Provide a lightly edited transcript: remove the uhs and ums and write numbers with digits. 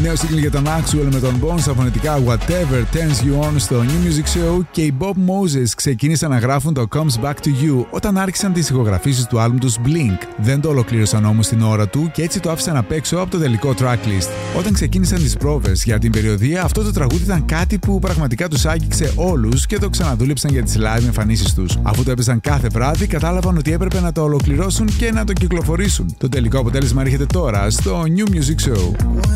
Νέο σύγκλι για τον Axwell με τον Bones στα φωνητικά Whatever Turns You On στο New Music Show, και οι Bob Moses ξεκίνησαν να γράφουν το Comes Back to You όταν άρχισαν τις ηχογραφήσεις του άλμου τους Blink. Δεν το ολοκλήρωσαν όμως την ώρα του και έτσι το άφησαν απ' έξω από το τελικό tracklist. Όταν ξεκίνησαν τις πρόβες για την περιοδεία, αυτό το τραγούδι ήταν κάτι που πραγματικά τους άγγιξε όλους και το ξαναδούλεψαν για τις live εμφανίσεις τους. Αφού το έπαιζαν κάθε βράδυ, κατάλαβαν ότι έπρεπε να το ολοκληρώσουν και να το κυκλοφορήσουν. Το τελικό αποτέλεσμα έρχεται τώρα στο New Music Show.